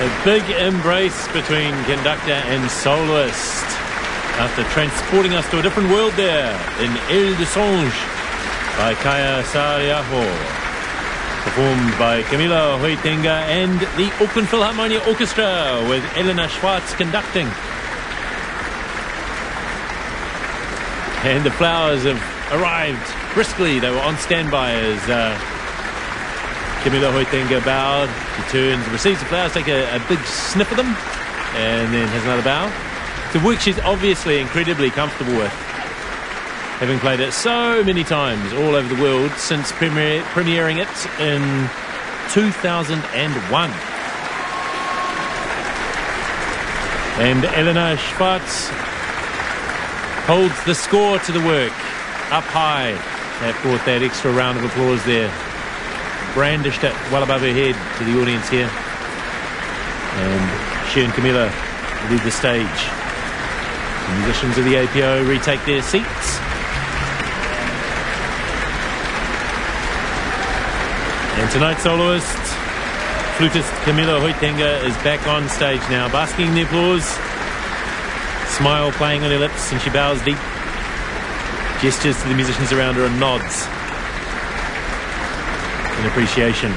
A big embrace between conductor and soloist after transporting us to a different world there in Île de Songe by Kaya Saariaho, performed by Camila Hoitenga and the Auckland Philharmonia Orchestra with Elena Schwartz conducting. And the flowers have arrived briskly. They were on standby as Camila Hoitenga bowed. She turns, receives the flowers, take a big sniff of them, and then has another bow. It's a work she's obviously incredibly comfortable with, having played it so many times all over the world since premiering it in 2001. And Elena Schwartz holds the score to the work up high. That brought that extra round of applause there. Brandished it well above her head to the audience here. And she and Camila leave the stage. The musicians of the APO retake their seats. And tonight's soloist, flutist Camila Hoitenga, is back on stage now, basking in the applause. Smile playing on her lips, and she bows deep. Gestures to the musicians around her and nods in appreciation.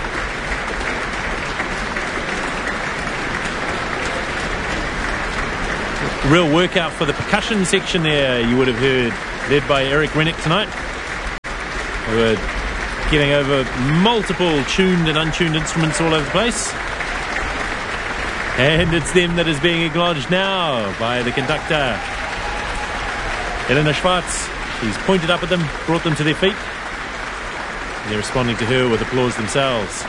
Real workout for the percussion section there, you would have heard, led by Eric Rennick tonight. They were getting over multiple tuned and untuned instruments all over the place. And it's them that is being acknowledged now by the conductor, Elena Schwartz. She's pointed up at them, brought them to their feet. And they're responding to her with applause themselves.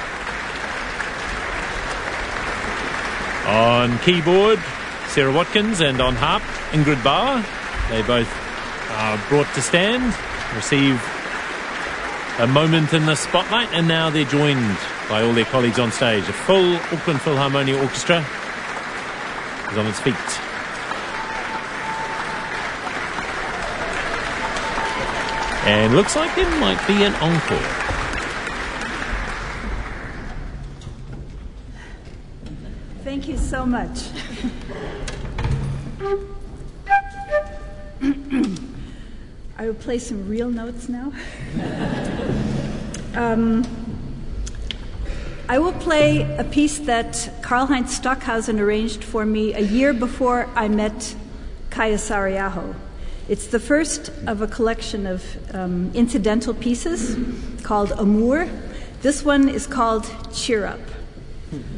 On keyboard, Sarah Watkins, and on harp, Ingrid Bauer. They both are brought to stand, receive a moment in the spotlight, and now they're joined by all their colleagues on stage. A full Auckland Philharmonia Orchestra is on its feet. And looks like there might be an encore. Thank you so much. I will play some real notes now. I will play a piece that Karl-Heinz Stockhausen arranged for me a year before I met Kaya Saariaho. It's the first of a collection of incidental pieces called Amour. This one is called Cheer Up.